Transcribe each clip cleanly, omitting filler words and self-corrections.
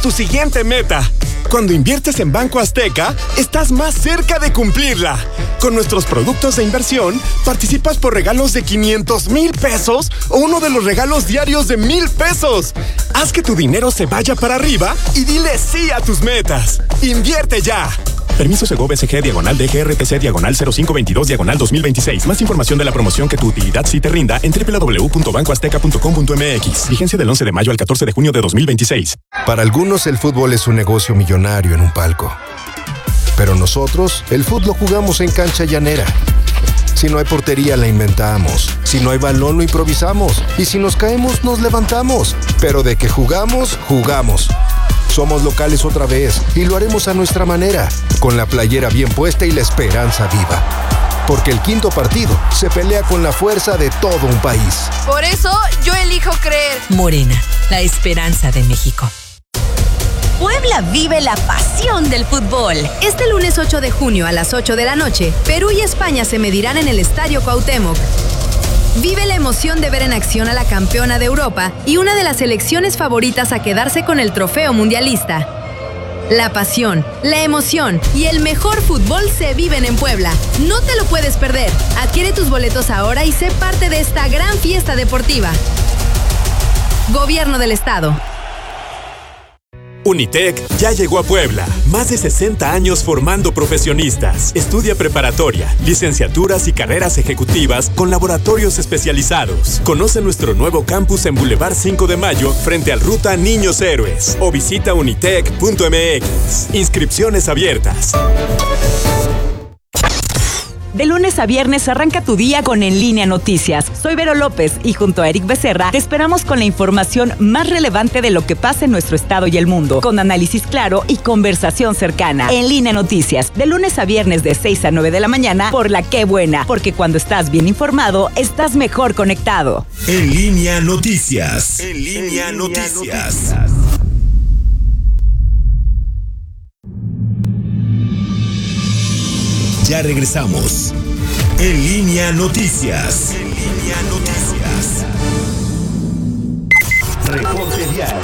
tu siguiente meta. Cuando inviertes en Banco Azteca, estás más cerca de cumplirla. Con nuestros productos de inversión, participas por regalos de 500,000 pesos o uno de los regalos diarios de 1,000 pesos. Haz que tu dinero se vaya para arriba y dile sí a tus metas. ¡Invierte ya! Permiso Segov SG /DGRTC/0522/2026. Más información de la promoción que tu utilidad sí te rinda en www.bancoazteca.com.mx. Vigencia del 11 de mayo al 14 de junio de 2026. Para algunos el fútbol es un negocio millonario en un palco. Pero nosotros, el fútbol lo jugamos en cancha llanera. Si no hay portería, la inventamos. Si no hay balón, lo improvisamos. Y si nos caemos, nos levantamos. Pero de que jugamos, jugamos. Somos locales otra vez y lo haremos a nuestra manera, con la playera bien puesta y la esperanza viva. Porque el quinto partido se pelea con la fuerza de todo un país. Por eso yo elijo creer. Morena, la esperanza de México. Puebla vive la pasión del fútbol. Este lunes 8 de junio a las 8 de la noche, Perú y España se medirán en el Estadio Cuauhtémoc. Vive la emoción de ver en acción a la campeona de Europa y una de las selecciones favoritas a quedarse con el trofeo mundialista. La pasión, la emoción y el mejor fútbol se viven en Puebla. No te lo puedes perder. Adquiere tus boletos ahora y sé parte de esta gran fiesta deportiva. Gobierno del Estado. Unitec ya llegó a Puebla. Más de 60 años formando profesionistas. Estudia preparatoria, licenciaturas y carreras ejecutivas con laboratorios especializados. Conoce nuestro nuevo campus en Boulevard 5 de Mayo frente al Ruta Niños Héroes o visita unitec.mx. Inscripciones abiertas. De lunes a viernes arranca tu día con En Línea Noticias. Soy Vero López y junto a Eric Becerra te esperamos con la información más relevante de lo que pasa en nuestro estado y el mundo, con análisis claro y conversación cercana. En Línea Noticias, de lunes a viernes de 6 a 9 de la mañana por La Qué Buena, porque cuando estás bien informado, estás mejor conectado. En Línea Noticias. En Línea Noticias. Ya regresamos. En Línea Noticias. En Línea Noticias. Reporte vial.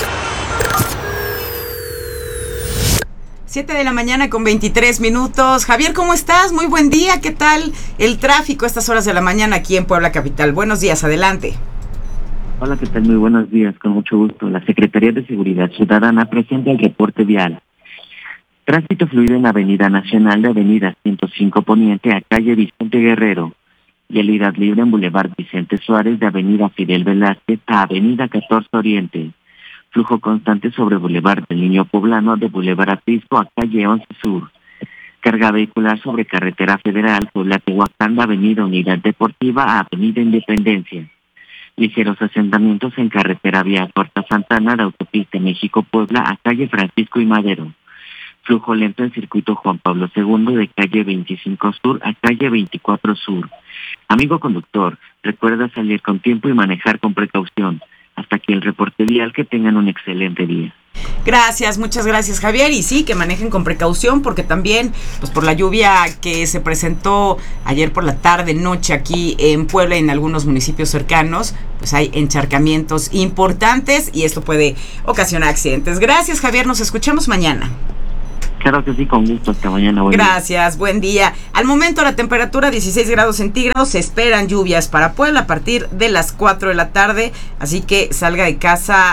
7 de la mañana con 23 minutos. Javier, ¿cómo estás? Muy buen día. ¿Qué tal el tráfico a estas horas de la mañana aquí en Puebla Capital? Buenos días, adelante. Hola, ¿qué tal? Muy buenos días, con mucho gusto. La Secretaría de Seguridad Ciudadana presenta el reporte vial. Tránsito fluido en Avenida Nacional de Avenida 105 Poniente a calle Vicente Guerrero. Vialidad libre en Boulevard Vicente Suárez de Avenida Fidel Velázquez a Avenida 14 Oriente. Flujo constante sobre Boulevard del Niño Poblano de Boulevard Atisco a calle 11 Sur. Carga vehicular sobre Carretera Federal Puebla-Tehuacán de Avenida Unidad Deportiva a Avenida Independencia. Ligeros asentamientos en Carretera Vía Corta Santana de Autopista México-Puebla a calle Francisco y Madero. Flujo lento en circuito Juan Pablo II de calle 25 Sur a calle 24 Sur. Amigo conductor, recuerda salir con tiempo y manejar con precaución. Hasta aquí el reporte vial, que tengan un excelente día. Gracias, muchas gracias, Javier. Y sí, que manejen con precaución porque también, pues por la lluvia que se presentó ayer por la tarde, noche aquí en Puebla y en algunos municipios cercanos, pues hay encharcamientos importantes y esto puede ocasionar accidentes. Gracias, Javier, nos escuchamos mañana. Claro que sí, con gusto. Hasta mañana. Gracias, buen día. Al momento la temperatura 16 grados centígrados. Se esperan lluvias para Puebla a partir de las 4 de la tarde. Así que salga de casa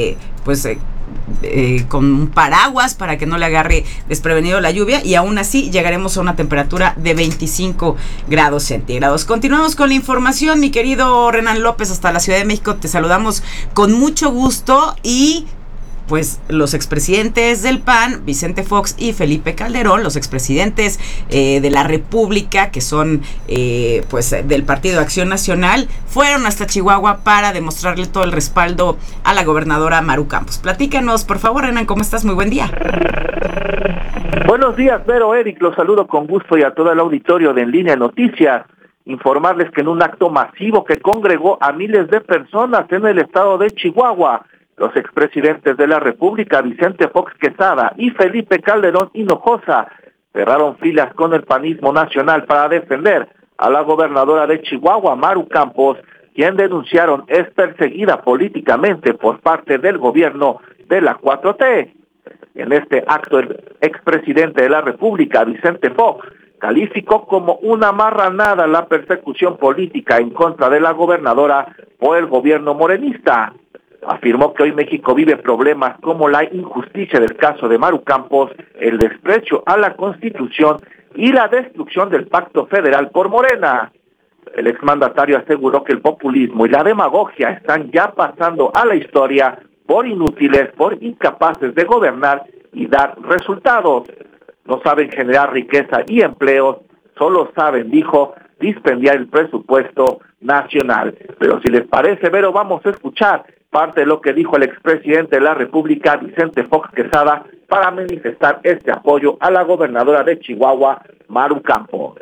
con un paraguas para que no le agarre desprevenido la lluvia. Y aún así llegaremos a una temperatura de 25 grados centígrados. Continuamos con la información, mi querido Renan López, hasta la Ciudad de México. Te saludamos con mucho gusto y... pues los expresidentes del PAN, Vicente Fox y Felipe Calderón, los expresidentes de la República, que son del Partido Acción Nacional, fueron hasta Chihuahua para demostrarle todo el respaldo a la gobernadora Maru Campos. Platícanos, por favor, Renan, ¿cómo estás? Muy buen día. Buenos días, Vero, Eric, los saludo con gusto y a todo el auditorio de En Línea Noticias. Informarles que en un acto masivo que congregó a miles de personas en el estado de Chihuahua, los expresidentes de la República, Vicente Fox Quesada y Felipe Calderón Hinojosa, cerraron filas con el panismo nacional para defender a la gobernadora de Chihuahua, Maru Campos, quien denunciaron es perseguida políticamente por parte del gobierno de la 4T. En este acto, el expresidente de la República, Vicente Fox, calificó como una marranada la persecución política en contra de la gobernadora por el gobierno morenista. Afirmó que hoy México vive problemas como la injusticia del caso de Maru Campos, el desprecio a la Constitución y la destrucción del Pacto Federal por Morena. El exmandatario aseguró que el populismo y la demagogia están ya pasando a la historia por inútiles, por incapaces de gobernar y dar resultados. No saben generar riqueza y empleos, solo saben, dijo, dispendiar el presupuesto nacional. Pero si les parece, Vero, vamos a escuchar parte de lo que dijo el expresidente de la República, Vicente Fox Quesada, para manifestar este apoyo a la gobernadora de Chihuahua, Maru Campos.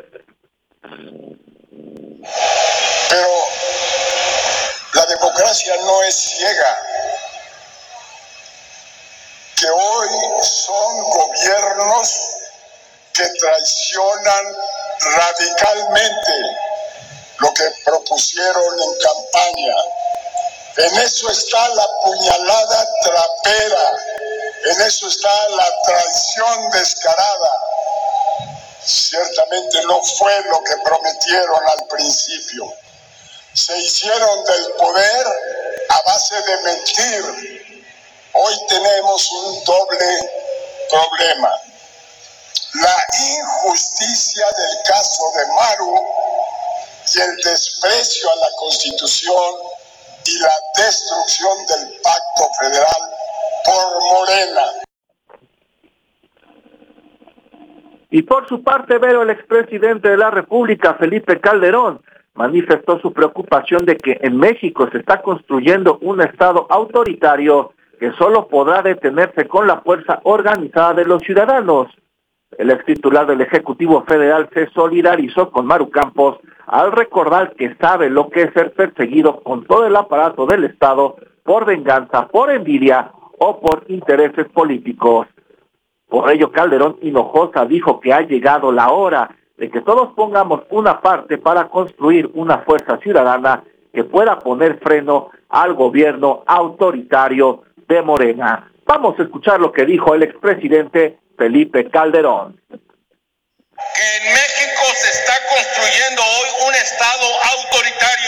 Pero la democracia no es ciega. Que hoy son gobiernos que traicionan radicalmente lo que propusieron en campaña. En eso está la puñalada trapera, en eso está la traición descarada. Ciertamente no fue lo que prometieron al principio. Se hicieron del poder a base de mentir. Hoy tenemos un doble problema. La injusticia del caso de Maru y el desprecio a la Constitución y la destrucción del Pacto Federal por Morena. Y por su parte, Vero, el expresidente de la República, Felipe Calderón, manifestó su preocupación de que en México se está construyendo un Estado autoritario que solo podrá detenerse con la fuerza organizada de los ciudadanos. El extitular del Ejecutivo Federal se solidarizó con Maru Campos al recordar que sabe lo que es ser perseguido con todo el aparato del Estado por venganza, por envidia o por intereses políticos. Por ello, Calderón Hinojosa dijo que ha llegado la hora de que todos pongamos una parte para construir una fuerza ciudadana que pueda poner freno al gobierno autoritario de Morena. Vamos a escuchar lo que dijo el expresidente Felipe Calderón. Que en México se está construyendo hoy un Estado autoritario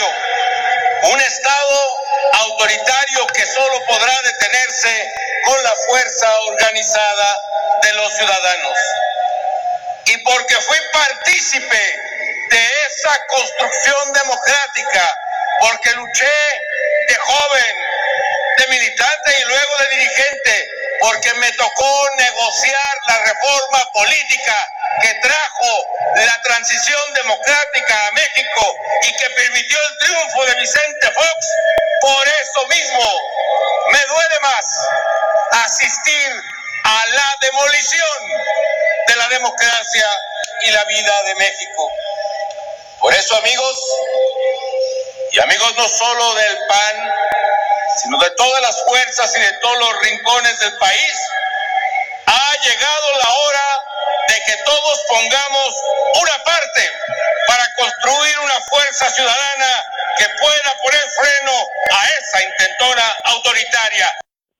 que solo podrá detenerse con la fuerza organizada de los ciudadanos. Y porque fui partícipe de esa construcción democrática, porque luché de joven, de militante y luego de dirigente, porque me tocó negociar la reforma política que trajo la transición democrática a México y que permitió el triunfo de Vicente Fox. Por eso mismo me duele más asistir a la demolición de la democracia y la vida de México. Por eso, amigos, y amigos no solo del PAN, sino de todas las fuerzas y de todos los rincones del país, ha llegado la hora de que todos pongamos una parte para construir una fuerza ciudadana que pueda poner freno a esa intentona autoritaria.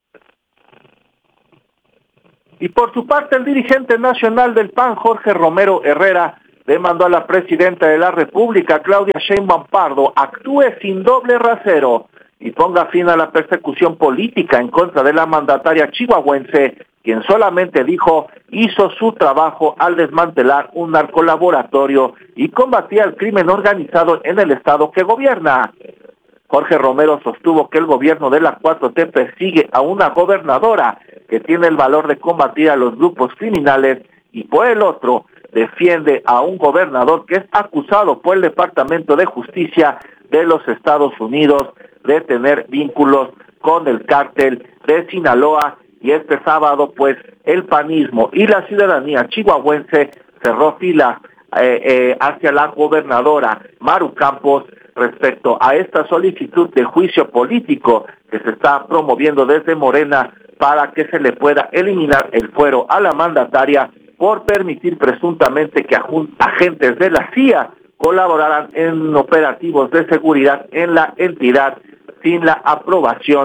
Y por su parte, el dirigente nacional del PAN, Jorge Romero Herrera, demandó a la presidenta de la República, Claudia Sheinbaum Pardo, actúe sin doble rasero y ponga fin a la persecución política en contra de la mandataria chihuahuense, quien solamente dijo hizo su trabajo al desmantelar un narcolaboratorio y combatir el crimen organizado en el estado que gobierna. Jorge Romero sostuvo que el gobierno de la 4T persigue a una gobernadora que tiene el valor de combatir a los grupos criminales y por el otro defiende a un gobernador que es acusado por el Departamento de Justicia de los Estados Unidos de tener vínculos con el cártel de Sinaloa. Y este sábado, pues, el panismo y la ciudadanía chihuahuense cerró fila hacia la gobernadora Maru Campos respecto a esta solicitud de juicio político que se está promoviendo desde Morena para que se le pueda eliminar el fuero a la mandataria por permitir presuntamente que agentes de la CIA colaboraran en operativos de seguridad en la entidad sin la aprobación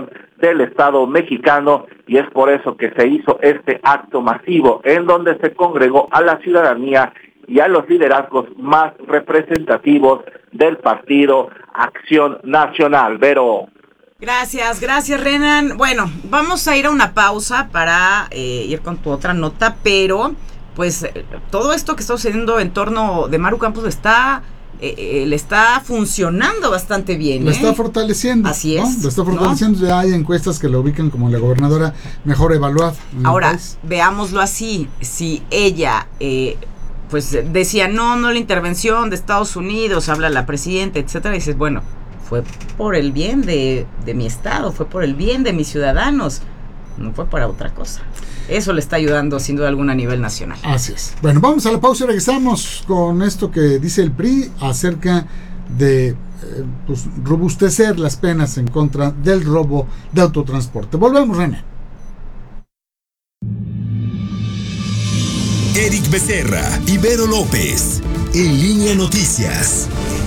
del Estado mexicano, y es por eso que se hizo este acto masivo en donde se congregó a la ciudadanía y a los liderazgos más representativos del Partido Acción Nacional. Vero. Gracias, Renan. Bueno, vamos a ir a una pausa para ir con tu otra nota, pero pues todo esto que está sucediendo en torno de Maru Campos le está funcionando bastante bien. Lo está fortaleciendo. Así es. ¿no? Lo está fortaleciendo. ¿No? Ya hay encuestas que lo ubican como la gobernadora mejor evaluada. Ahora, veámoslo así. Si ella, pues decía no la intervención de Estados Unidos, habla la presidenta, etcétera, y dices, bueno, fue por el bien de mi estado, fue por el bien de mis ciudadanos, no fue para otra cosa. Eso le está ayudando sin duda alguna a nivel nacional. Así es. Bueno, vamos a la pausa y regresamos con esto que dice el PRI acerca de pues, robustecer las penas en contra del robo de autotransporte. Volvemos, René. Eric Becerra y Vero López, En Línea Noticias.